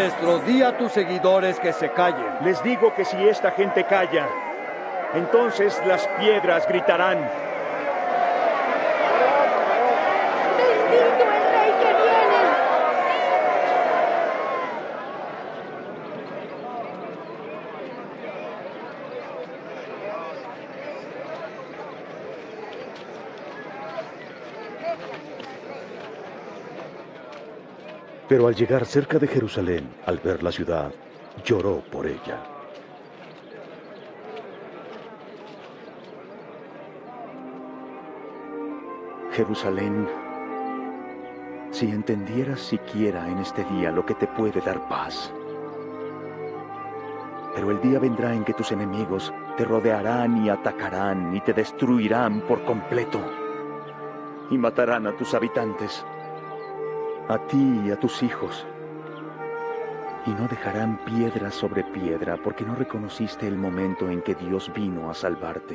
maestro, di a tus seguidores que se callen. Les digo que si esta gente calla, entonces las piedras gritarán. ¡Bendito el rey que viene! Pero al llegar cerca de Jerusalén, al ver la ciudad, lloró por ella. Jerusalén, si entendieras siquiera en este día lo que te puede dar paz. Pero el día vendrá en que tus enemigos te rodearán y atacarán y te destruirán por completo. Y matarán a tus habitantes, a ti y a tus hijos. Y no dejarán piedra sobre piedra porque no reconociste el momento en que Dios vino a salvarte.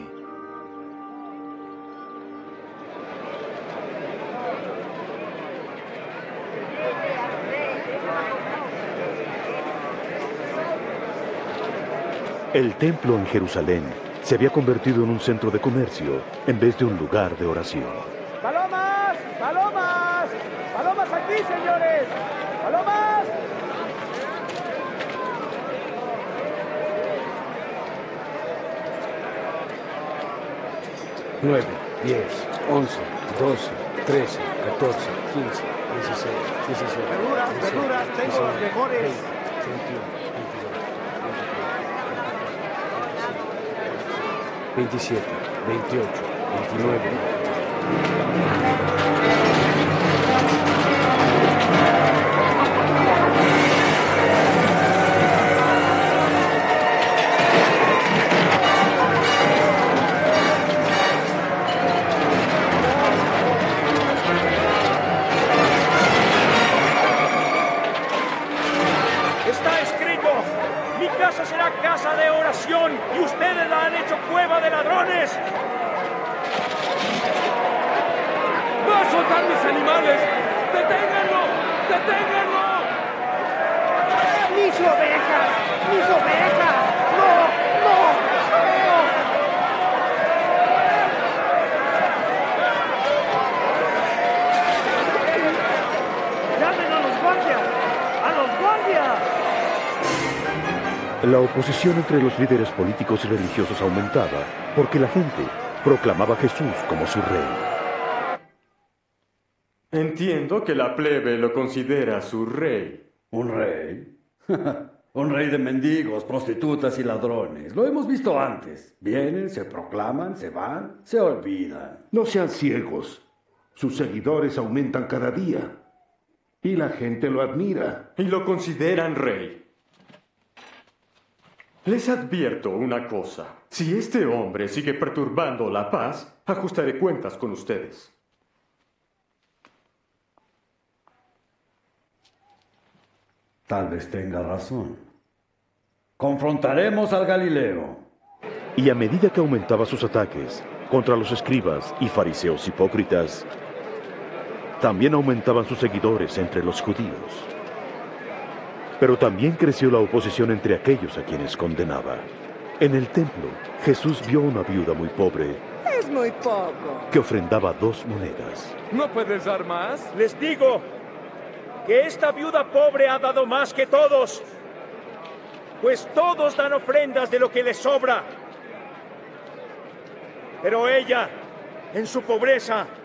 El templo en Jerusalén se había convertido en un centro de comercio en vez de un lugar de oración. ¡Palomas! ¡Palomas! ¡Palomas aquí, señores! ¡Palomas! Nueve, 10, 11, 12, 13, 14, 15, 16, 17. Verduras, 17, verduras, tengo las 19, mejores. 20, 21, 22, 27, 28, 29. Está escrito, mi casa será casa de oración y ustedes la han hecho cueva de ladrones. ¡Va a soltar mis animales! ¡Deténganlo! ¡Deténganlo! ¡Mis ovejas! ¡Mis ovejas! ¡No! ¡No! ¡No! ¡Llamen a los guardias! ¡A los guardias! La oposición entre los líderes políticos y religiosos aumentaba porque la gente proclamaba a Jesús como su rey. Entiendo que la plebe lo considera su rey. ¿Un rey? Un rey de mendigos, prostitutas y ladrones. Lo hemos visto antes. Vienen, se proclaman, se van, se olvidan. No sean ciegos. Sus seguidores aumentan cada día. Y la gente lo admira. Y lo consideran rey. Les advierto una cosa. Si este hombre sigue perturbando la paz, ajustaré cuentas con ustedes. Tal vez tenga razón. Confrontaremos al Galileo. Y a medida que aumentaba sus ataques contra los escribas y fariseos hipócritas, también aumentaban sus seguidores entre los judíos. Pero también creció la oposición entre aquellos a quienes condenaba. En el templo, Jesús vio a una viuda muy pobre Es muy poco. que ofrendaba 2 monedas. ¿No puedes dar más? Les digo que esta viuda pobre ha dado más que todos, pues todos dan ofrendas de lo que les sobra. Pero ella, en su pobreza,